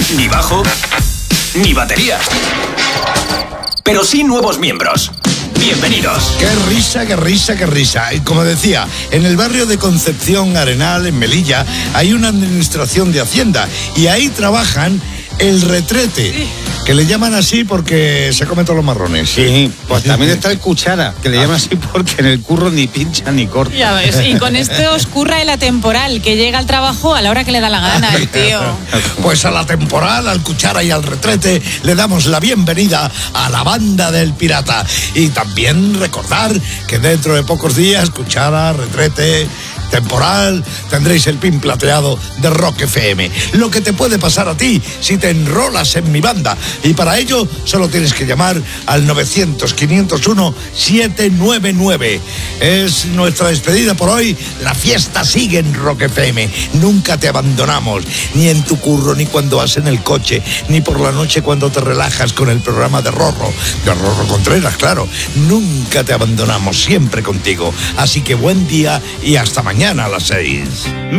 ni bajo, ni batería. Pero sí nuevos miembros. Bienvenidos. Qué risa, qué risa, qué risa. Y como decía, en el barrio de Concepción Arenal, en Melilla, hay una administración de Hacienda y ahí trabajan el retrete, que le llaman así porque se come todos los marrones. Sí, pues también está el cuchara, que le llaman así porque en el curro ni pincha ni corta. Ya ves, y con esto os curra el atemporal, que llega al trabajo a la hora que le da la gana el tío. Pues a la temporal, al cuchara y al retrete le damos la bienvenida a la banda del pirata. Y también recordar que dentro de pocos días, cuchara, retrete, temporal, tendréis el pin plateado de Rock FM. Lo que te puede pasar a ti si te enrolas en mi banda. Y para ello solo tienes que llamar al 900-501-799. Es nuestra despedida por hoy. La fiesta sigue en Rock FM. Nunca te abandonamos, ni en tu curro, ni cuando vas en el coche, ni por la noche cuando te relajas con el programa de Rorro Contreras, claro. Nunca te abandonamos, siempre contigo. Así que buen día y hasta mañana a las 6.